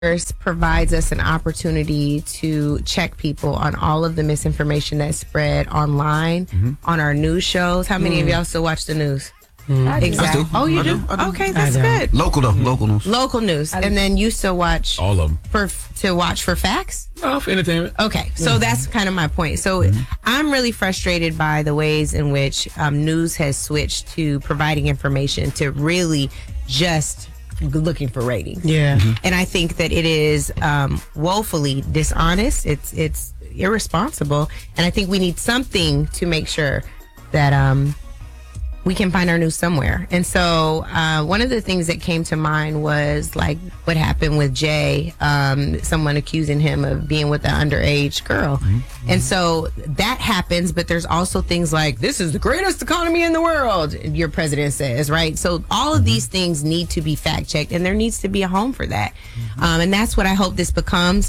provides us an opportunity to check people on all of the misinformation that's spread online, on our news shows. How many of y'all still watch the news? Exactly. Oh, you do? Okay, that's good. Local though, local news. Local news. And then you still watch all of them to watch for facts? Oh, for entertainment. Okay, so that's kind of my point. So I'm really frustrated by the ways in which news has switched to providing information to really just looking for ratings. Yeah. And I think that it is woefully dishonest. It's irresponsible. And I think we need something to make sure that we can find our news somewhere. And so one of the things that came to mind was like what happened with Jay, someone accusing him of being with an underage girl. And so that happens, but there's also things like, this is the greatest economy in the world, your president says, right? So all of these things need to be fact checked, and there needs to be a home for that. And that's what I hope this becomes.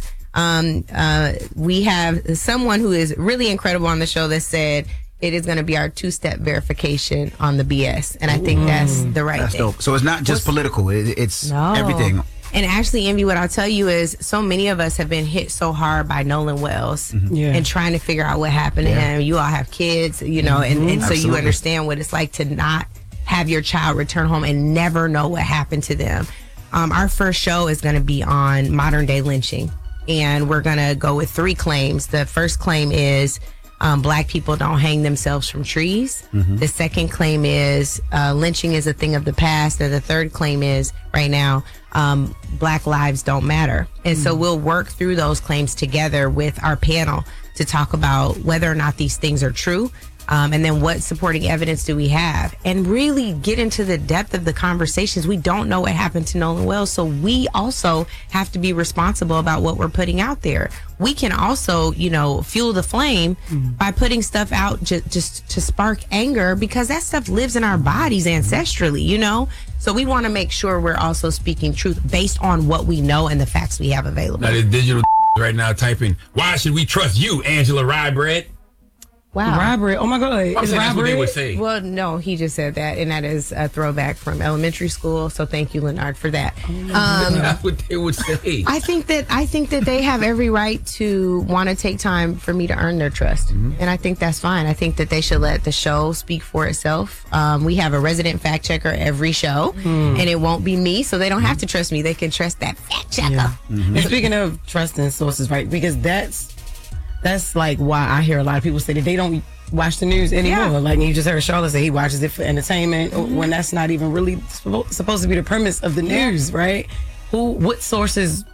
We have someone who is really incredible on the show that said, it is going to be our two-step verification on the BS. And I think that's the right thing. Dope. So it's not just political. It's everything. And actually, Envy, what I'll tell you is so many of us have been hit so hard by Nolan Wells and trying to figure out what happened to him. You all have kids, you know, and so you understand what it's like to not have your child return home and never know what happened to them. Our first show is going to be on modern day lynching. And we're going to go with 3 claims. The first claim is Black people don't hang themselves from trees. The second claim is lynching is a thing of the past. And the third claim is right now, Black lives don't matter. And so we'll work through those claims together with our panel to talk about whether or not these things are true. And then what supporting evidence do we have? And really get into the depth of the conversations. We don't know what happened to Nolan Wells, so we also have to be responsible about what we're putting out there. We can also, you know, fuel the flame by putting stuff out just to spark anger, because that stuff lives in our bodies ancestrally, you know? So we want to make sure we're also speaking truth based on what we know and the facts we have available. Now, this digital right now typing, why should we trust you, Angela Rybread? Wow. Robbery. Oh my God. That's what they would say. Well, no, he just said that, and that is a throwback from elementary school. So thank you, Leonard, for that. That's what they would say. I think that they have every right to want to take time for me to earn their trust, and I think that's fine. I think that they should let the show speak for itself. We have a resident fact checker every show, and it won't be me, so they don't have to trust me. They can trust that fact checker. Yeah. And speaking of trusting sources, right? Because that's like why I hear a lot of people say that they don't watch the news anymore. Yeah. Like you just heard Charlotte say he watches it for entertainment when that's not even really supposed to be the premise of the news, right? What sources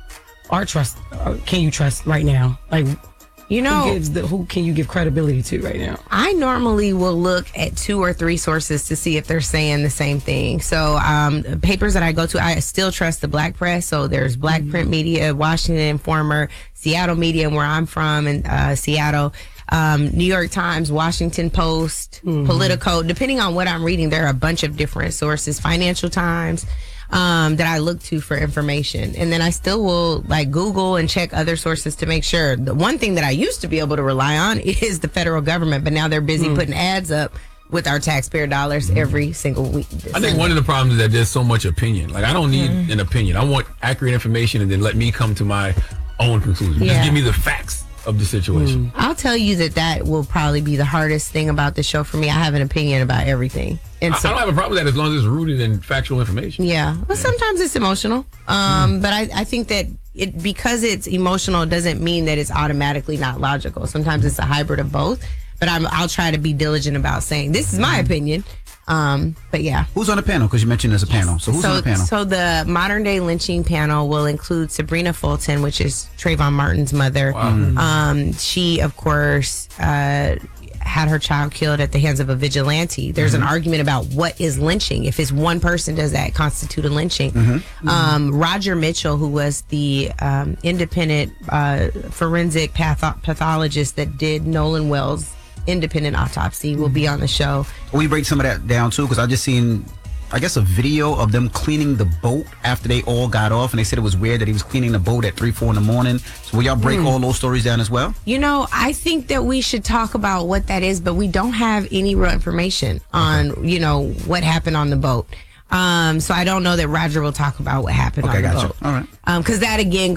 can you trust right now? Like, you know, who can you give credibility to right now? I normally will look at 2 or 3 sources to see if they're saying the same thing. So papers that I go to, I still trust the Black press. So there's Black Print Media, Washington Informer, Seattle Media, where I'm from, and Seattle, New York Times, Washington Post, Politico. Depending on what I'm reading, there are a bunch of different sources. Financial Times. That I look to for information. And then I still will like Google and check other sources to make sure. The one thing that I used to be able to rely on is the federal government, but now they're busy putting ads up with our taxpayer dollars every single week. I think one of the problems is that there's so much opinion. Like, I don't need an opinion. I want accurate information, and then let me come to my own conclusion. Just give me the facts of the situation. I'll tell you that will probably be the hardest thing about the show for me. I have an opinion about everything. And I don't have a problem with that as long as it's rooted in factual information. Yeah. Well, sometimes it's emotional. But I think that because it's emotional doesn't mean that it's automatically not logical. Sometimes it's a hybrid of both. But I'll try to be diligent about saying, this is my opinion. But yeah. Who's on the panel? Because you mentioned there's a panel. So who's on the panel? So the modern day lynching panel will include Sabrina Fulton, which is Trayvon Martin's mother. Wow. She, of course, had her child killed at the hands of a vigilante. There's an argument about what is lynching. If it's one person, does that constitute a lynching? Roger Mitchell, who was the independent forensic pathologist that did Nolan Wells' independent autopsy, will be on the show. We break some of that down too, because I just seen, I guess, a video of them cleaning the boat after they all got off, and they said it was weird that he was cleaning the boat at 3-4 in the morning. So will y'all break all those stories down as well? You know, I think that we should talk about what that is, but we don't have any real information on, you know, what happened on the boat. So I don't know that Roger will talk about what happened on the boat. All right. Because that again